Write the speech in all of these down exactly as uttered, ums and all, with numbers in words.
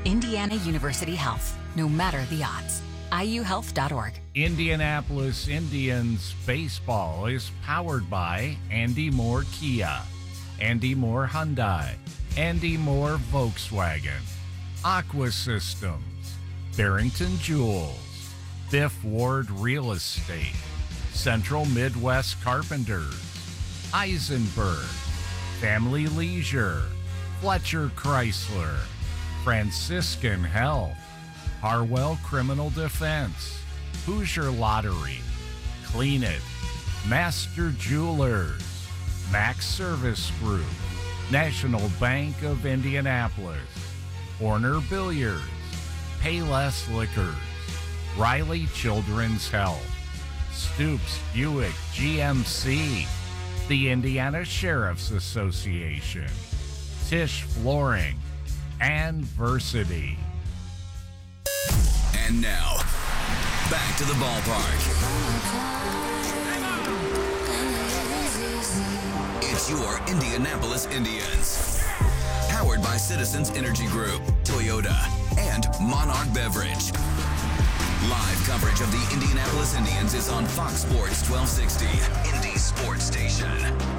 Indiana University Health, no matter the odds. I U health dot org. Indianapolis Indians baseball is powered by Andy Moore Kia, Andy Moore Hyundai, Andy Moore Volkswagen, Aqua Systems, Barrington Jewels, Fifth Ward Real Estate, Central Midwest Carpenters, Eisenberg, Family Leisure, Fletcher Chrysler, Franciscan Health, Harwell Criminal Defense, Hoosier Lottery, Clean It, Master Jewelers, Max Service Group, National Bank of Indianapolis, Horner Billiards, Payless Liquors, Riley Children's Health, Stoops Buick G M C, the Indiana Sheriff's Association, Tisch Flooring, and Versity. And now, back to the ballpark. It's your Indianapolis Indians. Powered by Citizens Energy Group, Toyota, and Monarch Beverage. Live coverage of the Indianapolis Indians is on Fox Sports twelve sixty, Indy Sports Station.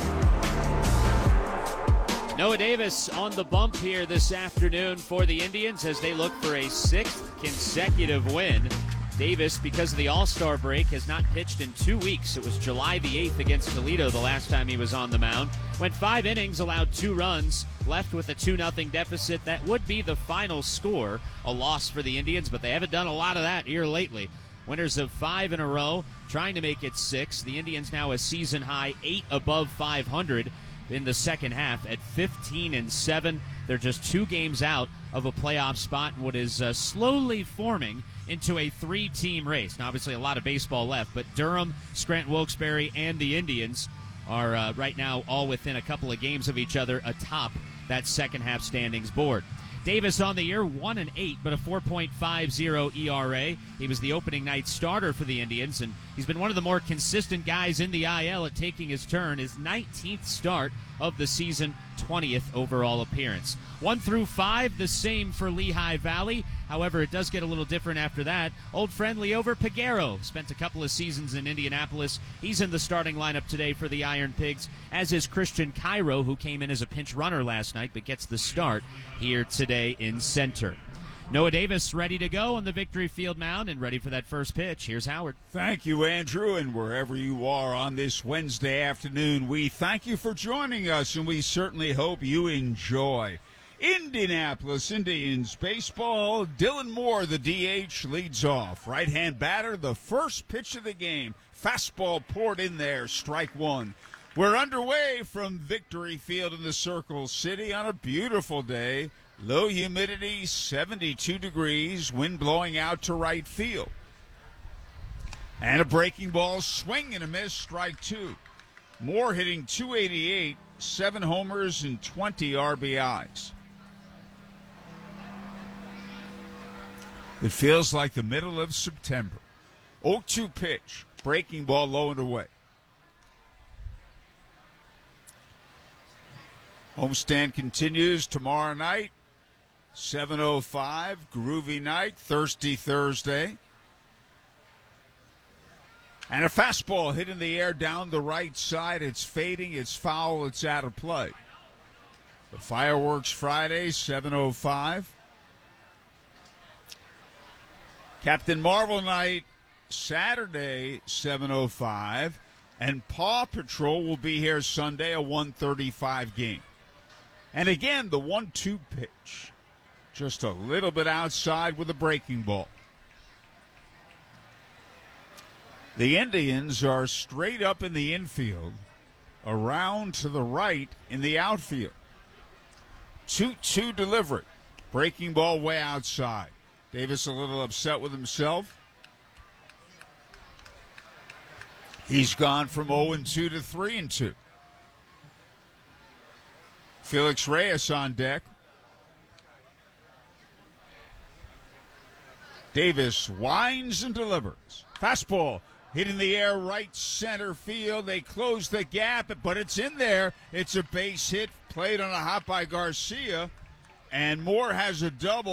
Noah Davis on the bump here this afternoon for the Indians as they look for a sixth consecutive win. Davis, because of the All-Star break, has not pitched in two weeks. It was July the eighth against Toledo the last time he was on the mound. Went five innings, allowed two runs, left with a two nothing deficit. That would be the final score, a loss for the Indians, but they haven't done a lot of that here lately. Winners of five in a row, trying to make it six. The Indians now a season-high eight above five hundred in the second half at fifteen and seven. They're just two games out of a playoff spot in what is uh, slowly forming into a three-team race. Now, obviously, a lot of baseball left, but Durham, Scranton-Wilkes-Barre, and the Indians are uh, right now all within a couple of games of each other atop that second-half standings board. Davis on the year, one and eight, but a four point five oh E R A. He was the opening night starter for the Indians, and he's been one of the more consistent guys in the I L at taking his turn. His nineteenth start of the season, twentieth overall appearance. One through five, the same for Lehigh Valley. However, it does get a little different after that. Old friend Leover Peguero spent a couple of seasons in Indianapolis. He's in the starting lineup today for the Iron Pigs, as is Christian Cairo, who came in as a pinch runner last night but gets the start here today in center. Noah Davis ready to go on the Victory Field mound and ready for that first pitch. Here's Howard. Thank you, Andrew, and wherever you are on this Wednesday afternoon, we thank you for joining us, and we certainly hope you enjoy. Indianapolis Indians baseball. Dylan Moore, the D H, leads off. Right-hand batter, the first pitch of the game. Fastball poured in there, strike one. We're underway from Victory Field in the Circle City on a beautiful day. Low humidity, seventy-two degrees, wind blowing out to right field. And a breaking ball, swing and a miss, strike two. Moore hitting two eighty-eight, seven homers and twenty R B Is. It feels like the middle of September. oh two pitch, breaking ball low and away. Homestand continues tomorrow night, seven oh five, groovy night, thirsty Thursday. And a fastball hit in the air down the right side. It's fading, it's foul, it's out of play. The Fireworks Friday, seven oh five. Captain Marvel Night, Saturday, seven oh five. And Paw Patrol will be here Sunday, a one thirty-five game. And again, the one two pitch. Just a little bit outside with a breaking ball. The Indians are straight up in the infield, around to the right in the outfield. two two delivery. Breaking ball way outside. Davis a little upset with himself. He's gone from oh and two to three and two. Felix Reyes on deck. Davis winds and delivers. Fastball hit in the air, right center field. They close the gap, but it's in there. It's a base hit played on a hop by Garcia. And Moore has a double.